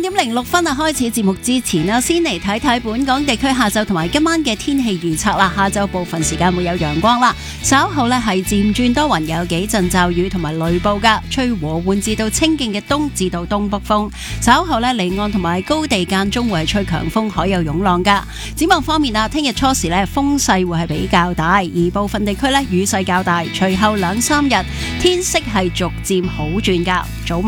2:06開始節目之前啦，先嚟睇睇本港地區下晝同埋今晚嘅天氣預測啦。下晝部分時間會有陽光啦，稍後呢係漸轉多雲，有幾陣驟雨同埋雷暴噶，吹和緩至到清勁嘅東至到東北風。稍後呢離岸同埋高地間中會係吹強風，海有湧浪噶。展望方面啊，聽日初時呢風勢會係比較大，而部分地區呢雨勢較大，隨後2-3日天色係逐漸好轉噶。早